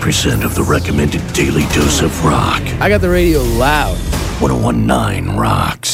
90% of the recommended daily dose of rock. I got the radio loud. 1019 rocks.